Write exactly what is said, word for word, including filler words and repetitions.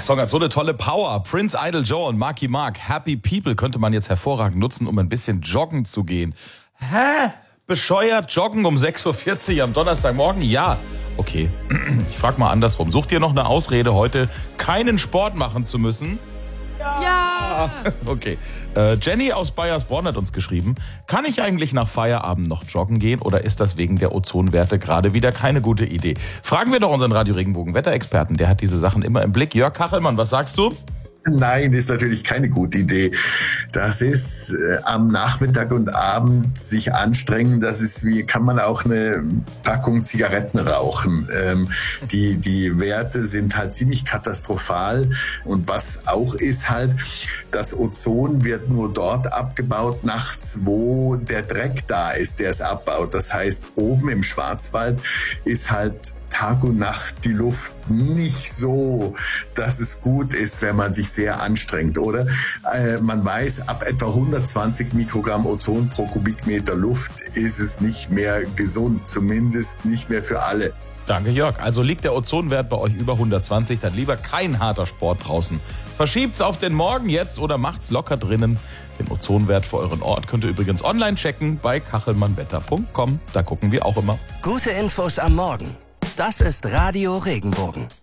Song hat so eine tolle Power. Prince Idol Joe und Marky Mark. Happy People könnte man jetzt hervorragend nutzen, um ein bisschen joggen zu gehen. Hä? Bescheuert joggen um sechs Uhr vierzig am Donnerstagmorgen? Ja. Okay, ich frage mal andersrum. Sucht ihr noch eine Ausrede, heute keinen Sport machen zu müssen? Ja! Okay. Äh, Jenny aus Bayersbronn hat uns geschrieben, kann ich eigentlich nach Feierabend noch joggen gehen oder ist das wegen der Ozonwerte gerade wieder keine gute Idee? Fragen wir doch unseren Radio Regenbogen Wetterexperten, der hat diese Sachen immer im Blick. Jörg Kachelmann, was sagst du? Nein, ist natürlich keine gute Idee. Das ist äh, am Nachmittag und Abend sich anstrengen, das ist wie, kann man auch eine Packung Zigaretten rauchen. Ähm, die, die Werte sind halt ziemlich katastrophal und was auch ist halt, das Ozon wird nur dort abgebaut nachts, wo der Dreck da ist, der es abbaut. Das heißt, oben im Schwarzwald ist halt Tag und Nacht die Luft nicht so, dass es gut ist, wenn man sich sehr anstrengt, oder? Äh, man weiß, ab etwa hundertzwanzig Mikrogramm Ozon pro Kubikmeter Luft ist es nicht mehr gesund, zumindest nicht mehr für alle. Danke, Jörg. Also liegt der Ozonwert bei euch über hundertzwanzig, dann lieber kein harter Sport draußen. Verschiebt's auf den Morgen jetzt oder macht's locker drinnen. Den Ozonwert für euren Ort könnt ihr übrigens online checken bei kachelmannwetter punkt com. Da gucken wir auch immer. Gute Infos am Morgen. Das ist Radio Regenbogen.